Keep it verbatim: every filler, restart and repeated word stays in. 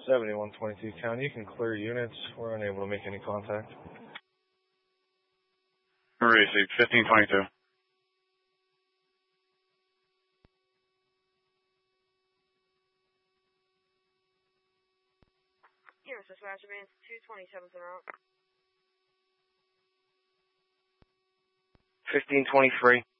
seventy-one twenty-two County, you can clear units. We're unable to make any contact. Received, fifteen twenty-two. Yes, this last advance two twenty-seven en route. fifteen twenty-three.